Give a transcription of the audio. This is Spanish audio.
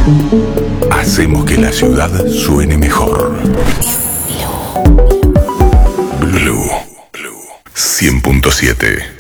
Hacemos que la ciudad suene mejor. Blue 100.7